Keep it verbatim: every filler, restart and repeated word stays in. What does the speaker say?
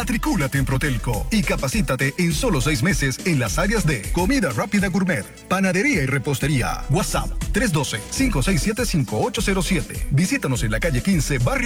Matricúlate en Protelco y capacítate en solo seis meses en las áreas de comida rápida gourmet, panadería y repostería. WhatsApp tres uno dos, cinco seis siete, cinco ocho cero siete. Visítanos en la calle quince, Barrio